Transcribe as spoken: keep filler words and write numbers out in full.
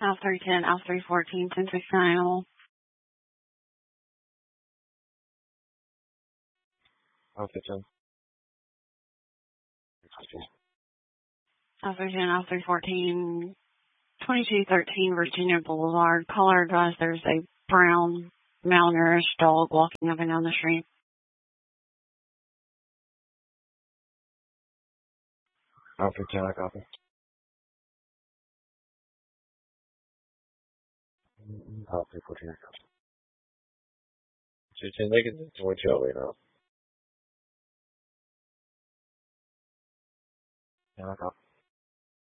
Alpha three ten, Alpha three fourteen, ten sixty-nine animal. Alpha ten. Alpha three ten, Alpha three fourteen, twenty-two thirteen Virginia Boulevard. Caller advised there's a brown, malnourished dog walking up and down the street. Alpha ten, I copy. Alpha three fourteen, I copy. two ten negative, twenty-two oh eight now. Yeah, I copy.